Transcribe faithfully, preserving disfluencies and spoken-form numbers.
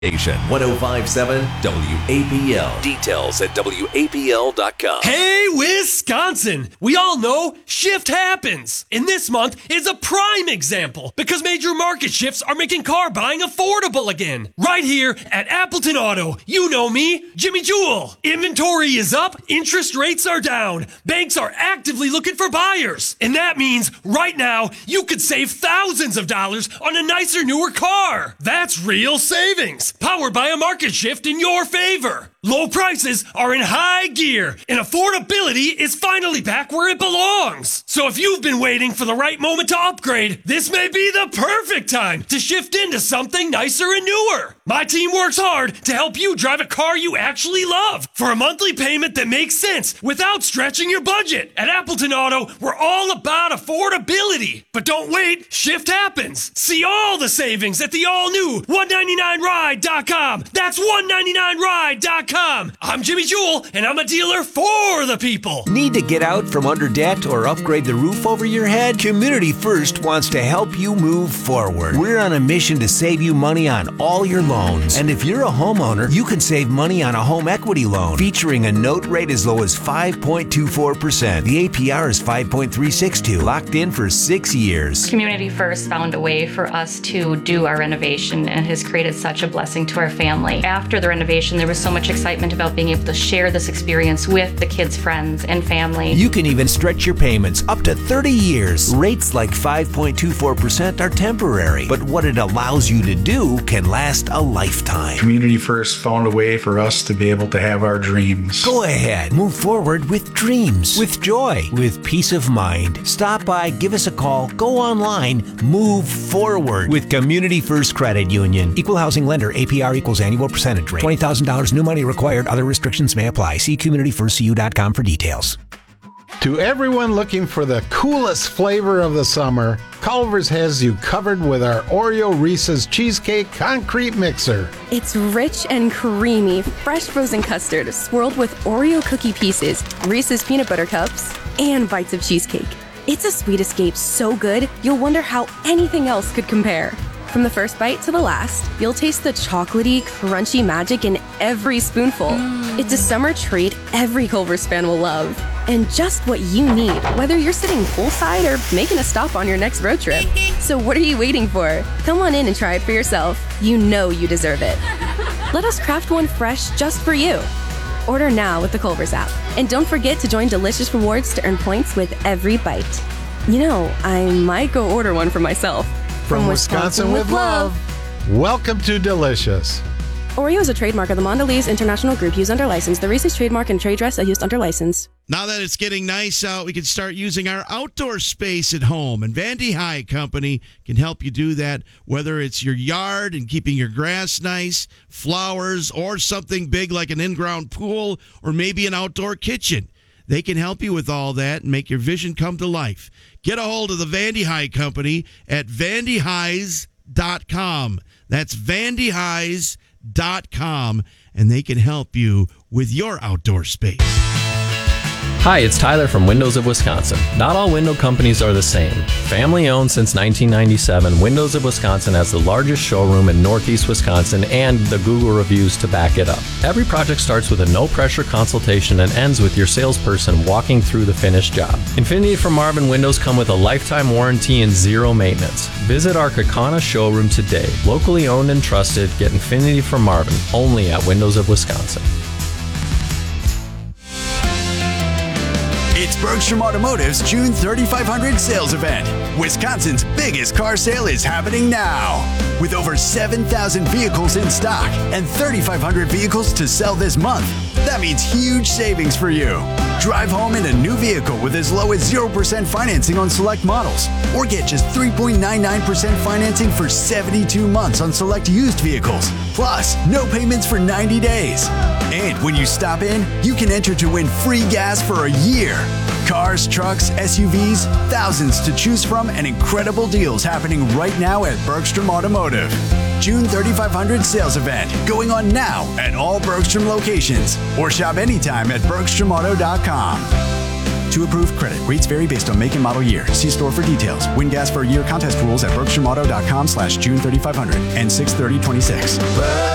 one oh five point seven W A P L. Details at W A P L dot com. Hey, Wisconsin! We all know shift happens. And this month is a prime example because major market shifts are making car buying affordable again. Right here at Appleton Auto. You know me, Jimmy Jewell. Inventory is up, interest rates are down. Banks are actively looking for buyers. And that means right now you could save thousands of dollars on a nicer, newer car. That's real savings. Powered by a market shift in your favor. Low prices are in high gear, and affordability is finally back where it belongs. So if you've been waiting for the right moment to upgrade, this may be the perfect time to shift into something nicer and newer. My team works hard to help you drive a car you actually love for a monthly payment that makes sense without stretching your budget. At Appleton Auto, we're all about affordability. But don't wait, shift happens. See all the savings at the all-new one ninety-nine ride dot com. That's one ninety-nine ride dot com. I'm Jimmy Jewell, and I'm a dealer for the people. Need to get out from under debt or upgrade the roof over your head? Community First wants to help you move forward. We're on a mission to save you money on all your loans. And if you're a homeowner, you can save money on a home equity loan featuring a note rate as low as five point two four percent. The A P R is five point three six two, locked in for six years. Community First found a way for us to do our renovation and has created such a blessing to our family. After the renovation, there was so much excitement about being able to share this experience with the kids' friends and family. You can even stretch your payments up to thirty years. Rates like five point two four percent are temporary, but what it allows you to do can last a lifetime. Community First found a way for us to be able to have our dreams. Go ahead, move forward with dreams, with joy, with peace of mind. Stop by, give us a call, go online, move forward with Community First Credit Union. Equal housing lender, A P R equals annual percentage rate. twenty thousand dollars new money required. Other restrictions may apply. See community first c u dot com for details. To everyone looking for the coolest flavor of the summer, Culver's has you covered with our Oreo Reese's Cheesecake Concrete Mixer. It's rich and creamy, fresh frozen custard swirled with Oreo cookie pieces, Reese's peanut butter cups, and bites of cheesecake. It's a sweet escape so good, you'll wonder how anything else could compare. From the first bite to the last, you'll taste the chocolatey, crunchy magic in every spoonful. Mm. It's a summer treat every Culver's fan will love. And just what you need, whether you're sitting poolside or making a stop on your next road trip. So what are you waiting for? Come on in and try it for yourself. You know you deserve it. Let us craft one fresh just for you. Order now with the Culver's app. And don't forget to join Delicious Rewards to earn points with every bite. You know, I might go order one for myself. From Wisconsin, Wisconsin with love. Welcome to Delicious. Oreo is a trademark of the Mondelez International Group used under license. The Reese's trademark and trade dress are used under license. Now that it's getting nice out, we can start using our outdoor space at home. And Vandy High Company can help you do that, whether it's your yard and keeping your grass nice, flowers, or something big like an in-ground pool, or maybe an outdoor kitchen. They can help you with all that and make your vision come to life. Get a hold of the Vandy High Company at vandy highs dot com. That's vandy highs dot com, and they can help you with your outdoor space. Hi, it's Tyler from Windows of Wisconsin. Not all window companies are the same. Family owned since nineteen ninety-seven, Windows of Wisconsin has the largest showroom in Northeast Wisconsin and the Google reviews to back it up. Every project starts with a no-pressure consultation and ends with your salesperson walking through the finished job. Infinity from Marvin windows come with a lifetime warranty and zero maintenance. Visit our Kaukauna showroom today. Locally owned and trusted, get Infinity from Marvin, only at Windows of Wisconsin. It's Bergstrom Automotive's June thirty-five hundred sales event. Wisconsin's biggest car sale is happening now. With over seven thousand vehicles in stock and thirty-five hundred vehicles to sell this month, that means huge savings for you. Drive home in a new vehicle with as low as zero percent financing on select models, or get just three point nine nine percent financing for seventy-two months on select used vehicles. Plus, no payments for ninety days. And when you stop in, you can enter to win free gas for a year. Cars, trucks, S U Vs, thousands to choose from, and incredible deals happening right now at Bergstrom Automotive. June thirty-five hundred sales event going on now at all Bergstrom locations, or shop anytime at bergstrom auto dot com. To approved credit, rates vary based on make and model year. See store for details. Win gas for a year contest rules at bergstrom auto dot com slash June thirty-five hundred and six thirty twenty-six.